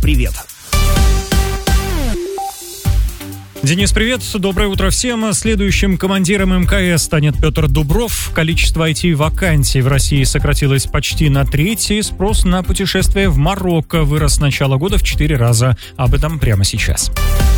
привет. Денис, привет. Доброе утро всем. Следующим командиром МКС станет Петр Дубров. Количество IT-вакансий в России сократилось почти на треть, и спрос на путешествия в Марокко вырос с начала года в 4 раза. Об этом прямо сейчас.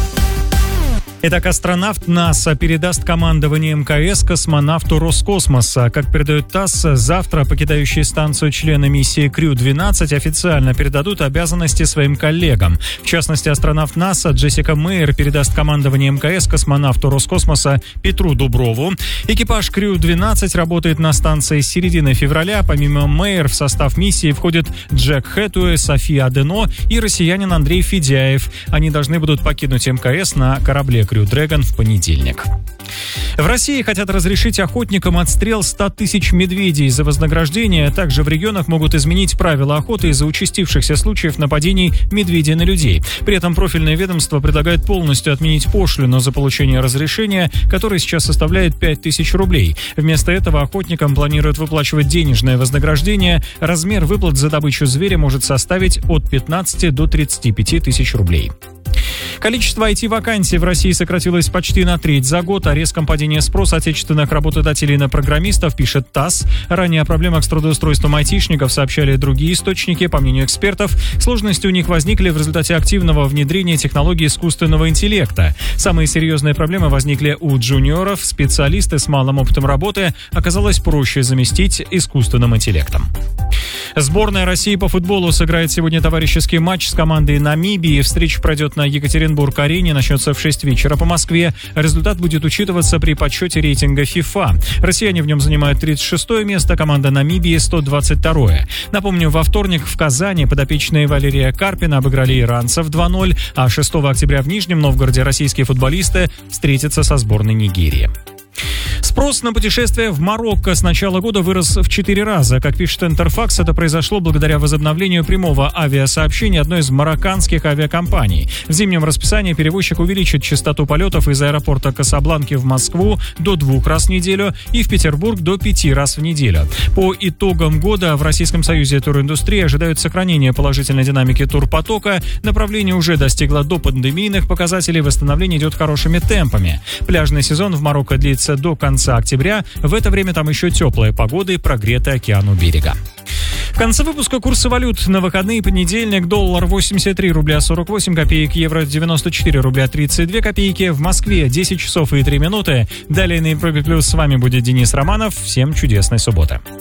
Итак, астронавт НАСА передаст командование МКС космонавту Роскосмоса. Как передает ТАСС, завтра покидающие станцию члены миссии Крю-12 официально передадут обязанности своим коллегам. В частности, астронавт НАСА Джессика Мейер передаст командование мкс космонавту Роскосмоса Петру Дуброву. Экипаж Крю-12 работает на станции с середины февраля. Помимо Мейер в состав миссии входят Джек Хэтуэй, София Адено и россиянин Андрей Федяев. Они должны будут покинуть МКС на корабле Крю Дрэгон в понедельник. В России хотят разрешить охотникам отстрел 100 тысяч медведей за вознаграждение. Также в регионах могут изменить правила охоты из-за участившихся случаев нападений медведей на людей. При этом профильное ведомство предлагает полностью отменить пошлину за получение разрешения, которое сейчас составляет 5000 рублей. Вместо этого охотникам планируют выплачивать денежное вознаграждение. Размер выплат за добычу зверя может составить от 15 до 35 тысяч рублей. Количество IT-вакансий в России сократилось почти на треть за год, а резком падении спроса отечественных работодателей на программистов пишет ТАСС. Ранее о проблемах с трудоустройством айтишников сообщали другие источники. По мнению экспертов, сложности у них возникли в результате активного внедрения технологий искусственного интеллекта. Самые серьезные проблемы возникли у джуниоров. Специалисты с малым опытом работы оказалось проще заместить искусственным интеллектом. Сборная России по футболу сыграет сегодня товарищеский матч с командой Намибии. Встреча пройдет на Екатеринбург-арене, начнется в 6 вечера по Москве. Результат будет учитываться при подсчете рейтинга FIFA. Россияне в нем занимают 36-е место, команда Намибии 122-е. Напомню, во вторник в Казани подопечные Валерия Карпина обыграли иранцев 2-0, а 6 октября в Нижнем Новгороде российские футболисты встретятся со сборной Нигерии. Спрос на путешествия в Марокко с начала года вырос в 4 раза. Как пишет Интерфакс, это произошло благодаря возобновлению прямого авиасообщения одной из марокканских авиакомпаний. В зимнем расписании перевозчик увеличит частоту полетов из аэропорта Касабланки в Москву до 2 раз в неделю и в Петербург до 5 раз в неделю. По итогам года в Российском союзе туриндустрии ожидают сохранения положительной динамики турпотока. Направление уже достигло допандемийных показателей, восстановление идет хорошими темпами. Пляжный сезон в Марокко длится до конца октября. В это время там еще теплая погода и прогретый океан у берега. В конце выпуска курсы валют. На выходные: понедельник, доллар 83 рубля 48 копеек, евро 94 рубля 32 копейки. В Москве 10 часов и 3 минуты. Далее на Европе Плюс с вами будет Денис Романов. Всем чудесной субботы.